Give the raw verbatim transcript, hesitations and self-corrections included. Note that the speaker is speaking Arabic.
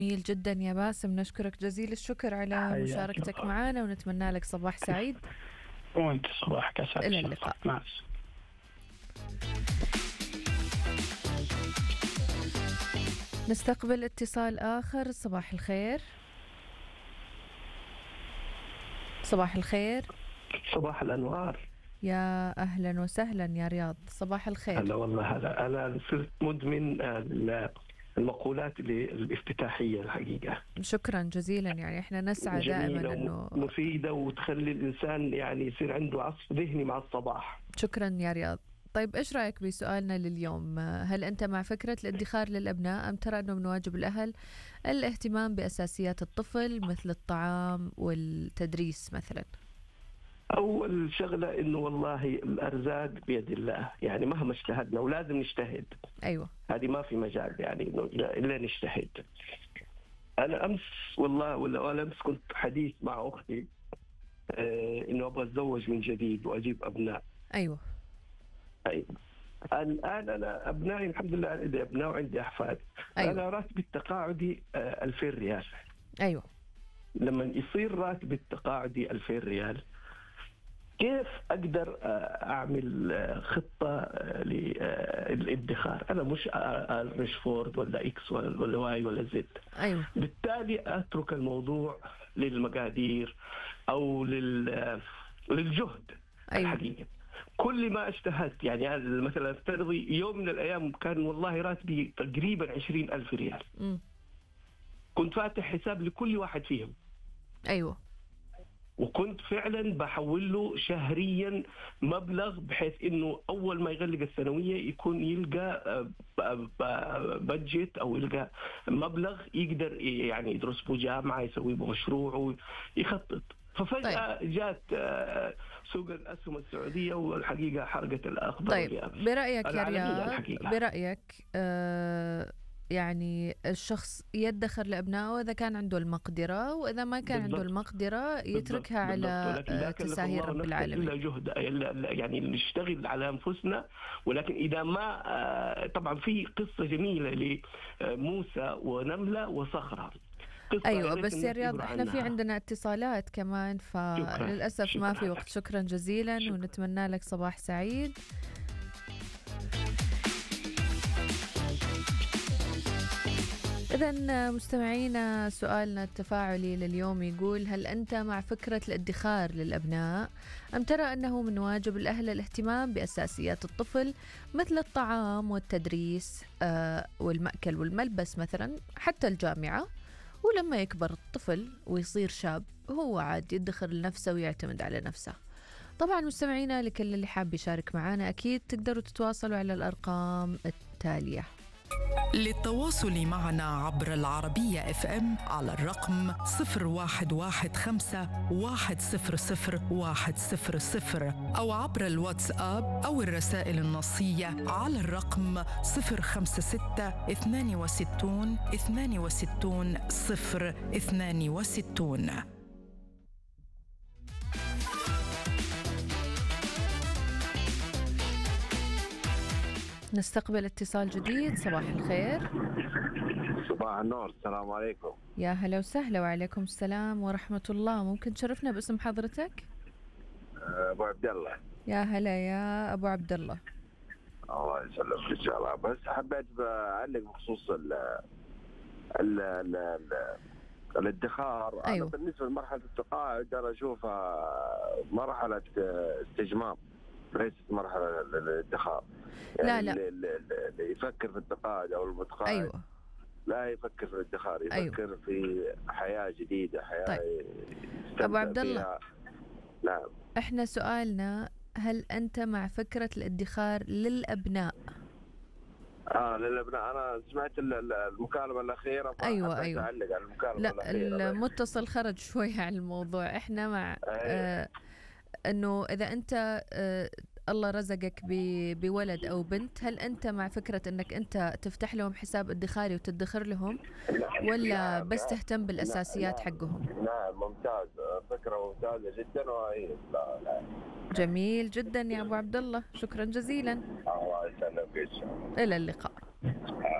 جميل جدا يا باسم، نشكرك جزيل الشكر على حياك مشاركتك الله. معنا ونتمنى لك صباح سعيد. وانت صباحك اسعد ان إلى شاء الله. اللقاء. مع السلامة. نستقبل اتصال آخر. صباح الخير. صباح الخير. صباح الانوار. يا أهلا وسهلا يا رياض، صباح الخير. هلا والله. هلا انا صرت مدمن ال- المقولات اللي- الافتتاحيه الحقيقه. شكرا جزيلا، يعني احنا نسعى دائما جميله انه ومفيده وتخلي الانسان يعني يصير عنده عصف ذهني مع الصباح. شكرا يا رياض. طيب ايش رأيك بسؤالنا لليوم؟ هل انت مع فكرة الادخار للأبناء ام ترى انه من واجب الأهل الاهتمام بأساسيات الطفل مثل الطعام والتدريس مثلا؟ اول شغله انه والله الارزاق بيد الله، يعني مهما اجتهدنا ولازم نجتهد. ايوه. هذه ما في مجال يعني إنه الا نجتهد. انا امس والله ولا امس كنت حديث مع اختي آه، انه ابغى اتزوج من جديد واجيب ابناء. ايوه. طيب الان انا ابنائي الحمد لله عندي ابناء وعندي احفاد. ايوه. انا راتبي التقاعدي آه، ألفين ريال. ايوه. لما يصير راتبي التقاعدي ألفين ريال، كيف اقدر آه، اعمل آه، خطه آه، للادخار؟ انا مش آه، ريشفورد ولا اكس ولا ولا واي ولا زد. ايوه. بالتالي اترك الموضوع للمقادير او لل آه، للجهد. ايوه. الحقيقه كل ما اجتهدت، يعني أنا مثلا افترضي يوم من الايام كان والله راتبي تقريبا عشرين ألف ريال، امم. كنت فاتح حساب لكل واحد فيهم، ايوه. وكنت فعلا بحول له شهريا مبلغ بحيث انه اول ما يغلق السنويه يكون يلقى آه، ب- بادجت او يلقى مبلغ يقدر يعني يدرس به جامعه، يسوي به مشروع ويخطط. ففجاه طيب. جات آه، سوق الاسهم السعوديه والحقيقه حرقت الاخضر طيب واليابس برأيك يا العالميه رياض، الحقيقه. برأيك آه يعني الشخص يدخر لأبنائه إذا كان عنده المقدرة، وإذا ما كان عنده بالضبط. المقدرة بالضبط يتركها بالضبط على ولكن لا آه كلف تساهيل الله رب نفسا العالمين. الا جهد، إلا- يعني نشتغل على انفسنا. ولكن اذا ما آه، طبعا في قصه جميله لموسى ونمله وصخره، قصه يا أيوة ريت بس يا الناس رياض يقروا إحنا في عنها. عندنا اتصالات كمان، شكرا. فللأسف ما شكرا في وقت. لك. شكرا جزيلا شكرا. ونتمنى لك صباح سعيد. إذا مستمعينا، سؤالنا التفاعلي لليوم يقول: هل أنت مع فكرة الادخار للأبناء أم ترى أنه من واجب الأهل الاهتمام بأساسيات الطفل مثل الطعام والتدريس آه والمأكل والملبس مثلا حتى الجامعة، ولما يكبر الطفل ويصير شاب هو عاد يدخر لنفسه ويعتمد على نفسه؟ طبعا مستمعينا، لكل اللي حاب يشارك معنا أكيد تقدروا تتواصلوا على الأرقام التالية. للتواصل معنا عبر العربية اف ام على الرقم صفر واحد واحد خمسة واحد صفر صفر واحد صفر صفر، أو عبر الواتساب أو الرسائل النصية على الرقم صفر خمسة ستة اثنان وستون اثنان وستون صفر اثنان وستون. نستقبل اتصال جديد. صباح الخير. صباح النور، السلام عليكم. يا هلا وسهلا. وعليكم السلام ورحمة الله. ممكن تشرفنا باسم حضرتك؟ ابو عبد الله. يا هلا يا أبو عبد الله. الله يسلمك ان شاء الله. بس حبيت اعلق بخصوص ال ال ال ال الادخار. أيوه. انا بالنسبه لمرحله التقاعد انا اشوفها مرحله استجمام، ليست مرحله للادخار. يعني لا لا. اللي, اللي يفكر في التقاعد او المتقاعد أيوه. لا يفكر في الادخار، يفكر أيوه. في حياه جديده، حياه طيب. يستمتع أبو عبد الله، فيها. نعم. إحنا سؤالنا: هل أنت مع فكرة الادخار للأبناء؟ اه للابناء. انا سمعت ال- ال- المكالمه الاخيره، أيوه أيوه. اعلق على المكالمه لا، الاخيره. المتصل خرج شوية عن الموضوع. إحنا مع أيوه. آه أنه إذا أنت آه الله رزقك بولد أو بنت، هل أنت مع فكرة أنك أنت تفتح لهم حساب ادخاري وتدخر لهم، ولا نعم. بس تهتم بالأساسيات نعم. حقهم؟ نعم ممتاز، فكره ممتازه جدا. وهي لا لا. جميل جدا يا أبو عبد الله، شكرا جزيلا. الله يسلمك ان شاء الله. إلى اللقاء.